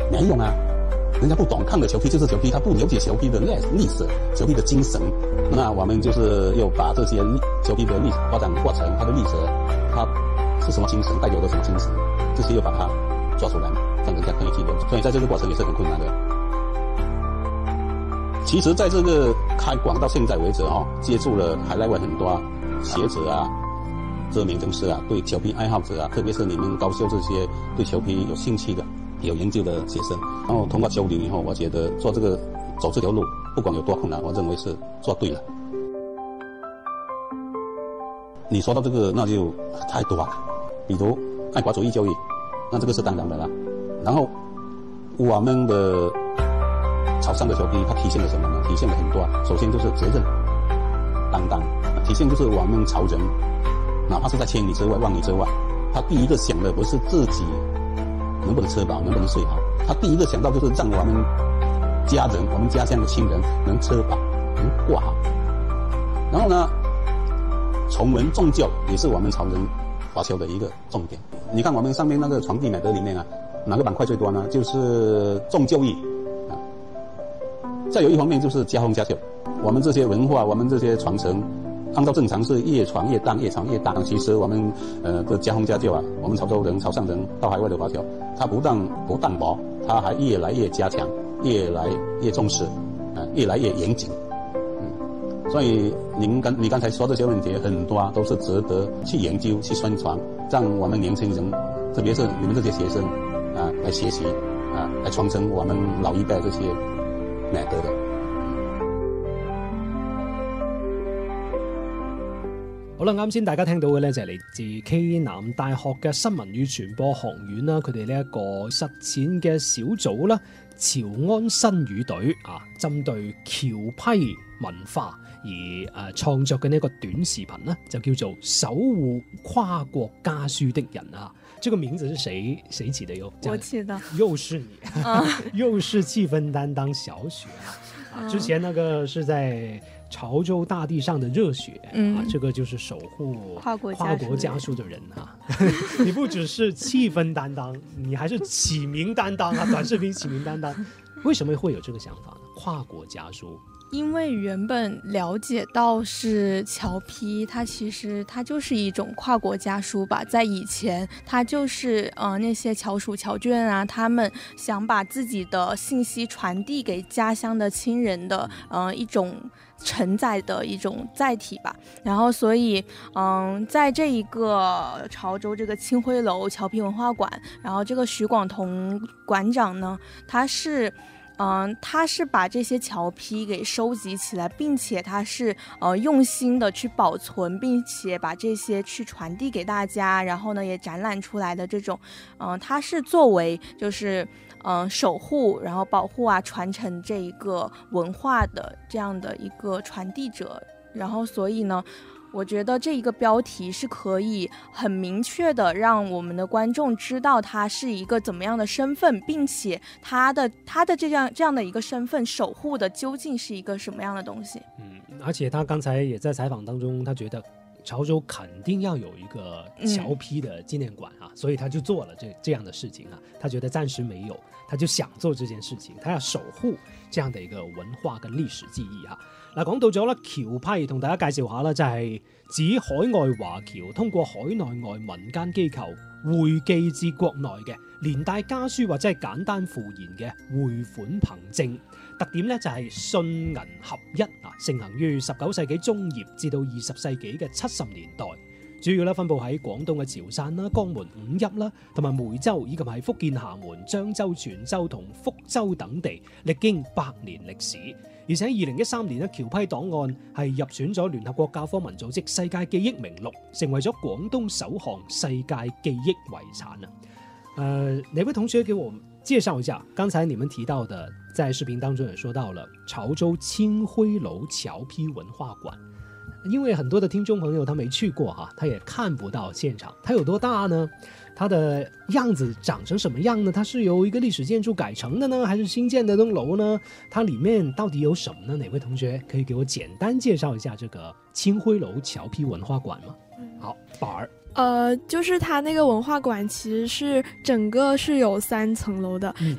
没用啊，人家不懂，看了侨批就是侨批，他不了解侨批的历史、侨批的精神。那我们就是要把这些侨批的历史发展过程，它的历史，它是什么精神，代表的什么精神，这些要把它抓出来，让人家可以去了解。所以在这个过程也是很困难的。其实在这个开馆到现在为止接触了海内外很多学者啊、知名人士啊，对侨批爱好者啊，特别是你们高校这些对侨批有兴趣的、有研究的学生，然后通过交流以后，我觉得走这条路，不管有多困难，我认为是做对了。你说到这个，那就太多了，比如爱国主义教育，那这个是当然的啦。然后我们的潮汕的侨批，它体现了什么呢？体现了很多。首先就是责任担当，体现就是我们潮人，哪怕是在千里之外、万里之外，他第一个想的不是自己能不能吃饱、能不能睡好，他第一个想到就是让我们家人、我们家乡的亲人能吃饱、能过好。然后呢，崇文重教也是我们潮人华侨的一个重点。你看我们上面那个传递美德里面啊，哪个板块最多呢？就是重教育啊。再有一方面就是家风家教，我们这些文化，我们这些传承，按照正常是越传越淡，越传越淡。其实我们的家风家教啊，我们潮州人、潮汕人到海外的华侨，它不但不淡薄，它还越来越加强，越来越重视，越来越严谨。所以你刚才说这些问题很多都是值得去研究、去宣传，让我们年轻人，特别是你们这些学生来学习来传承我们老一代这些美德的。 好啦，啱先大家聽到嘅咧就係嚟自暨南大學嘅新聞與傳播學院啦，佢哋呢一個實踐嘅小組啦，潮安新語隊針對僑批文化而創作嘅呢一個短視頻呢，就叫做守護跨國家書的人啊。這個名字是誰起的喲？ 我起的。 又是你，又是氣氛擔當小雪之前那個是在潮州大地上的熱血這個就是守護跨國家書的人你不只是氣氛擔當，你還是起名擔當短視頻起名擔當。為什麼會有這個想法呢？跨國家書， 因為原本了解到是僑批，它其實它就是一種跨國家書吧。在以前，它就是那些僑屬僑眷啊，他們想把自己的信息傳遞給家鄉的親人的一種承載的一種載體吧。然後所以在這一個潮州這個青輝樓僑批文化館，然後這個許廣同館長呢，他是把這些僑批給收集起來，並且他是用心的去保存，並且把這些去傳遞給大家，然後呢也展覽出來的這種他是作為就是守護然後保護傳承這一個文化的這樣的一個傳遞者。然後所以呢，我覺得這一個標題是可以很明確的讓我們的觀眾知道他是一個怎麼樣的身份，並且他的這樣的一個身份守護的究竟是一個什麼樣的東西。 而且他剛才也在採訪當中，他覺得潮州肯定要有一個僑批的紀念館所以他就做了這樣的事情他覺得暫時沒有，他就想做這件事情，他要守護這樣的一個文化跟歷史記憶嗱，講到咗啦，僑批同大家介紹下啦，就係指海外華僑通過海內外民間機構匯寄至國內嘅，連帶家書或者係簡單附言嘅匯款憑證。特點咧就係信銀合一盛行於19世紀中葉至到20世紀嘅70年代。主要咧分佈喺廣東嘅潮汕啦、江門五邑啦，同埋梅州，以及係福建廈門、漳州、泉州同福州等地，歷經100年歷史。而且2013年咧，僑批檔案係入選咗聯合國教科文組織世界記憶名錄，成為咗廣東首項世界記憶遺產哪位同學給我介紹一下？剛才你們提到的，在視頻當中也說到了潮州青輝樓僑批文化館。因為很多的聽眾朋友他沒去過他也看不到現場，它有多大呢？它的樣子長成什麼樣呢？它是由一個歷史建築改成的呢，還是新建的棟樓呢？它裡面到底有什麼呢？哪位同學可以給我簡單介紹一下這個青輝樓僑批文化館嗎？好，寶兒。 就是它那個文化館其實是整個是有3層樓的，